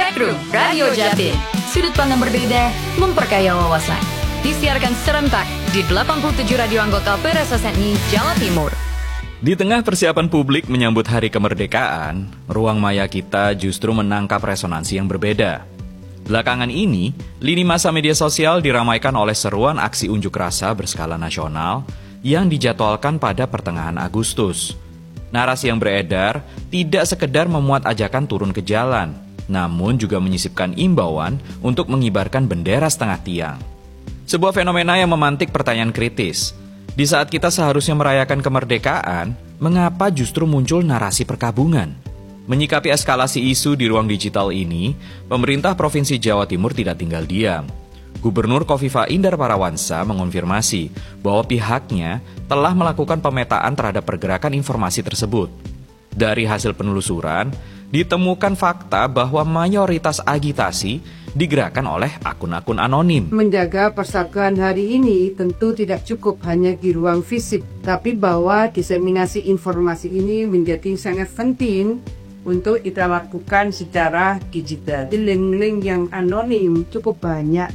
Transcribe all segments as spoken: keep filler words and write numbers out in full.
Spektrum Radio Jatim. Sudut pandang berbeda, memperkaya wawasan. Disiarkan serentak di delapan puluh tujuh radio anggota P R S S N I Jawa Timur. Di tengah persiapan publik menyambut Hari Kemerdekaan, ruang maya kita justru menangkap resonansi yang berbeda. Belakangan ini, lini masa media sosial diramaikan oleh seruan aksi unjuk rasa berskala nasional yang dijadwalkan pada pertengahan Agustus. Narasi yang beredar tidak sekedar memuat ajakan turun ke jalan, namun juga menyisipkan imbauan untuk mengibarkan bendera setengah tiang. Sebuah fenomena yang memantik pertanyaan kritis. Di saat kita seharusnya merayakan kemerdekaan, mengapa justru muncul narasi perkabungan? Menyikapi eskalasi isu di ruang digital ini, pemerintah Provinsi Jawa Timur tidak tinggal diam. Gubernur Khofifah Indar Parawansa mengonfirmasi bahwa pihaknya telah melakukan pemetaan terhadap pergerakan informasi tersebut. Dari hasil penelusuran, ditemukan fakta bahwa mayoritas agitasi digerakkan oleh akun-akun anonim. Menjaga persatuan hari ini tentu tidak cukup hanya di ruang fisik, tapi bahwa diseminasi informasi ini menjadi sangat penting untuk kita lakukan secara digital. Link-link yang anonim cukup banyak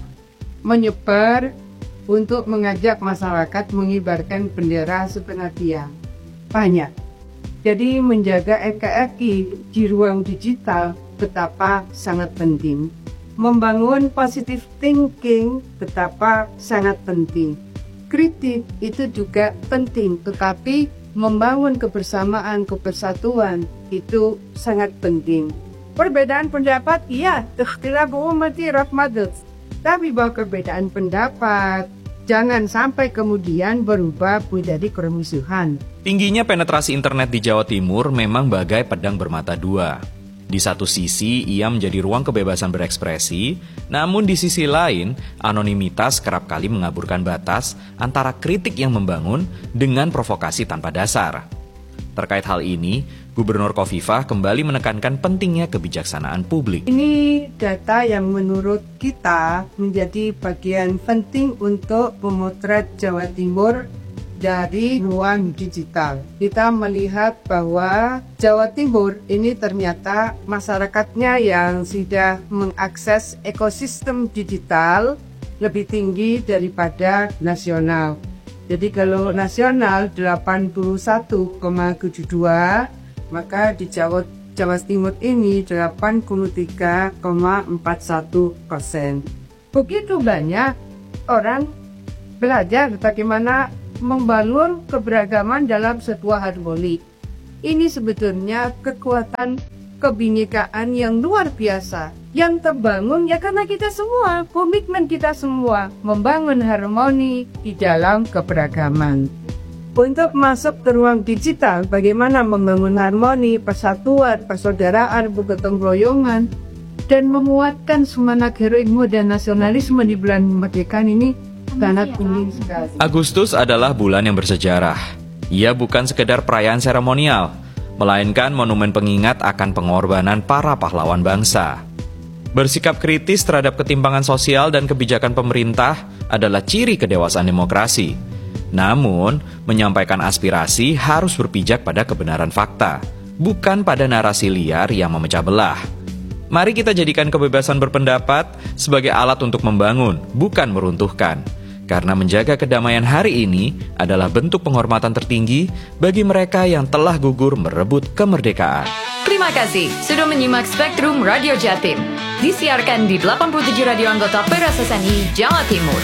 menyebar untuk mengajak masyarakat mengibarkan bendera setengah tiang. Banyak. Jadi menjaga E K F I di ruang digital betapa sangat penting. Membangun positive thinking betapa sangat penting. Kritik itu juga penting, tetapi membangun kebersamaan, kebersatuan itu sangat penting. Perbedaan pendapat, iya, ikhtilafu ummati rahmatun. Tapi bahwa perbedaan pendapat jangan sampai kemudian berubah menjadi permusuhan. Tingginya penetrasi internet di Jawa Timur memang bagai pedang bermata dua. Di satu sisi, ia menjadi ruang kebebasan berekspresi, namun di sisi lain, anonimitas kerap kali mengaburkan batas antara kritik yang membangun dengan provokasi tanpa dasar. Terkait hal ini, Gubernur Khofifah kembali menekankan pentingnya kebijaksanaan publik. Ini data yang menurut kita menjadi bagian penting untuk memotret Jawa Timur dari ruang digital. Kita melihat bahwa Jawa Timur ini ternyata masyarakatnya yang sudah mengakses ekosistem digital lebih tinggi daripada nasional. Jadi kalau nasional delapan puluh satu koma tujuh dua, maka di Jawa, Jawa Timur ini delapan puluh tiga koma empat satu persen. Begitu banyak orang belajar bagaimana membangun keberagaman dalam sebuah harmoni. Ini sebetulnya kekuatan kebinekaan yang luar biasa, yang terbangun ya karena kita semua, komitmen kita semua membangun harmoni di dalam keberagaman. Untuk masuk ke ruang digital, bagaimana membangun harmoni, persatuan, persaudaraan, bergotong royongan, dan memuatkan semangat heroisme dan nasionalisme di bulan kemerdekaan ini sangat penting sekali. Agustus adalah bulan yang bersejarah. Ia bukan sekedar perayaan seremonial, melainkan monumen pengingat akan pengorbanan para pahlawan bangsa. Bersikap kritis terhadap ketimpangan sosial dan kebijakan pemerintah adalah ciri kedewasaan demokrasi. Namun, menyampaikan aspirasi harus berpijak pada kebenaran fakta, bukan pada narasi liar yang memecah belah. Mari kita jadikan kebebasan berpendapat sebagai alat untuk membangun, bukan meruntuhkan. Karena menjaga kedamaian hari ini adalah bentuk penghormatan tertinggi bagi mereka yang telah gugur merebut kemerdekaan. Terima kasih sudah menyimak Spektrum Radio Jatim. Disiarkan di delapan puluh tujuh radio anggota P R S S N I Jawa Timur.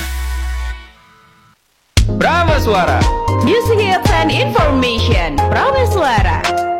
Bravo Suara. Music hits and information. Bravo Suara.